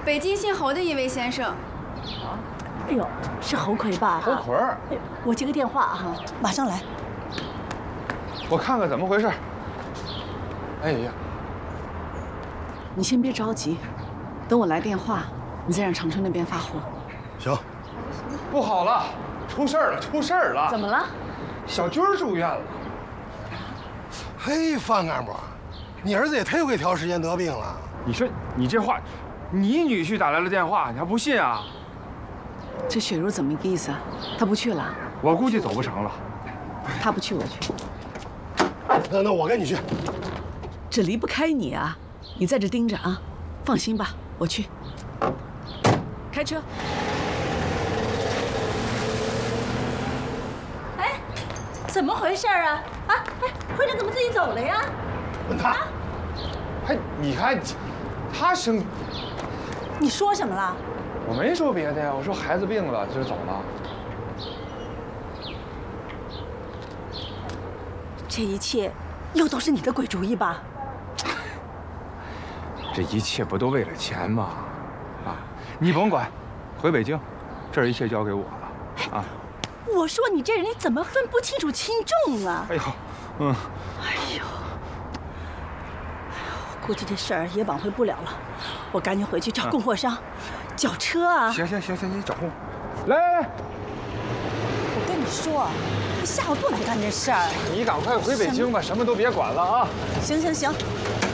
北京姓侯的一位先生。 哎呦，是侯魁吧？ 侯魁儿， 我接个电话哈，马上来。 我看看怎么回事。哎呀， 你先别着急，等我来电话，你再让长春那边发货。 行。 不好了，出事儿了，出事儿了！ 怎么了？ 小军儿住院了。 嘿，范干部，你儿子也忒会挑时间得病了。 你说你这话，你女婿打来了电话，你还不信啊？ 这雪茹怎么个意思啊？她不去了？ 我估计走不成了。 她不去，我去。 那我跟你去。 这离不开你啊！你在这盯着啊！放心吧，我去。开车。 哎，怎么回事啊？哎，辉亮怎么自己走了呀？ 问他。 哎，你看，他生。 你说什么了？ 我没说别的呀，我说孩子病了就走了。 这一切又都是你的鬼主意吧？ 这一切不都为了钱吗？啊，你甭管，回北京，这儿一切交给我了。啊， 我说你这人你怎么分不清楚轻重啊？ 哎呦， 哎呦，估计这事儿也挽回不了了，我赶紧回去找供货商，叫车啊！ 行，你找货。来， 我跟你说，你下午不能干这事儿。 你赶快回北京吧，什么都别管了啊！ 行。